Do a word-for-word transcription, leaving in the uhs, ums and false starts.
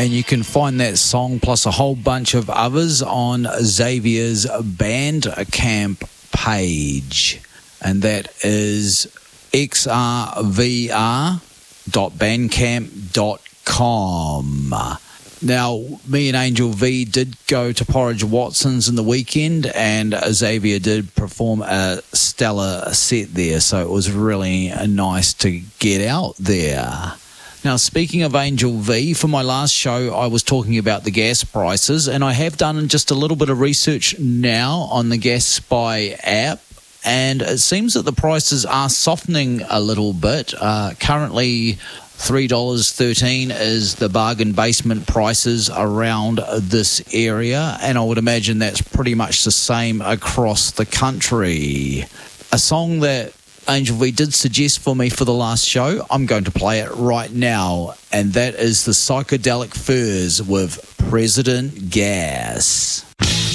And you can find that song plus a whole bunch of others on Xavier's Bandcamp page. And that is x r v r dot bandcamp dot com. Now, me and Angel V did go to Porridge Watson's in the weekend, and Xavier did perform a stellar set there, so it was really nice to get out there. Now, speaking of Angel V, for my last show, I was talking about the gas prices, and I have done just a little bit of research now on the Gas Spy app, and it seems that the prices are softening a little bit. Uh, currently, three dollars thirteen is the bargain basement prices around this area, and I would imagine that's pretty much the same across the country. A song that Angel V did suggest for me for the last show, I'm going to play it right now, and that is the Psychedelic Furs with President Gas.